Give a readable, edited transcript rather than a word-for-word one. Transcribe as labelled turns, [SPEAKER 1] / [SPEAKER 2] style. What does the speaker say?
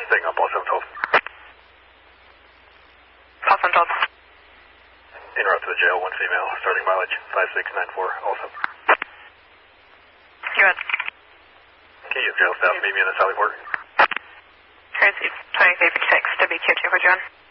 [SPEAKER 1] Staying on Paul 712.
[SPEAKER 2] Paul 712.
[SPEAKER 1] En route to the jail, one female, starting mileage 5694, also.
[SPEAKER 2] Go ahead.
[SPEAKER 1] Can you use jail staff, meet me in the Sally Port?
[SPEAKER 2] Here's 2356 WQ2 for John.